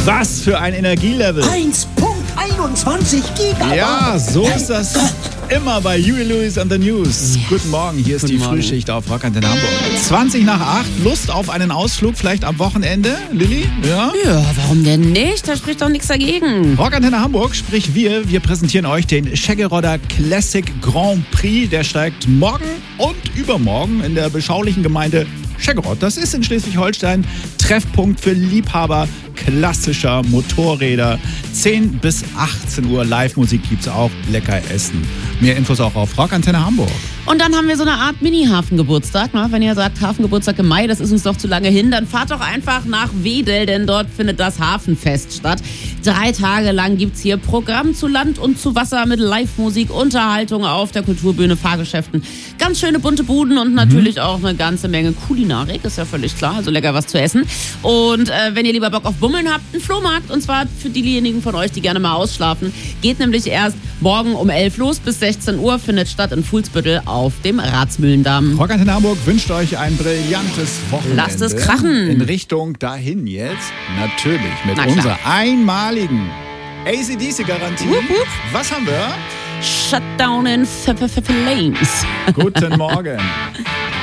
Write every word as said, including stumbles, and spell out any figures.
Was für ein Energielevel. eins Komma einundzwanzig Gigabyte. Ja, so ist das immer bei Huey Lewis and the News. Yes. Guten Morgen, hier ist Guten die Morgen. Frühschicht auf Rock Antenne Hamburg. zwanzig nach acht, Lust auf einen Ausflug vielleicht am Wochenende, Lilly? Ja? Ja, warum denn nicht? Da spricht doch nichts dagegen. Rock Antenne Hamburg, sprich wir, wir präsentieren euch den Scheggerodder Classic Grand Prix. Der steigt morgen und übermorgen in der beschaulichen Gemeinde Scheggerod. Das ist in Schleswig-Holstein Treffpunkt für Liebhaber klassischer Motorräder. zehn bis achtzehn Uhr Live-Musik gibt's auch, lecker essen. Mehr Infos auch auf Rock Antenne Hamburg. Und dann haben wir so eine Art Mini-Hafengeburtstag. Ne? Wenn ihr sagt, Hafengeburtstag im Mai, das ist uns doch zu lange hin, dann fahrt doch einfach nach Wedel, denn dort findet das Hafenfest statt. Drei Tage lang gibt's hier Programm zu Land und zu Wasser mit Live-Musik, Unterhaltung auf der Kulturbühne, Fahrgeschäften. Ganz schöne bunte Buden und natürlich mhm. auch eine ganze Menge Kulinarik, ist ja völlig klar, also lecker was zu essen. Und äh, wenn ihr lieber Bock auf Bummeln habt, ein Flohmarkt, und zwar für diejenigen von euch, die gerne mal ausschlafen, geht nämlich erst morgen um elf los, bis sechzehn Uhr, findet statt in Fuhlsbüttel auf dem Ratsmühlendamm. Rock Antenne Hamburg wünscht euch ein brillantes Wochenende. Lasst es krachen. In Richtung dahin jetzt, natürlich, mit Na klar. unserer einmaligen A C D C-Garantie. Wupp, wupp. Was haben wir? Shutdown in F- F- F- Flames. Guten Morgen.